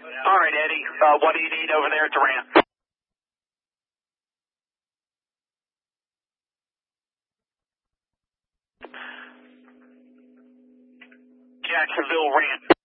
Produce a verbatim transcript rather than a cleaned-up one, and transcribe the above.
All right, Eddie. Uh, what do you need over there at the ramp? Jacksonville ramp.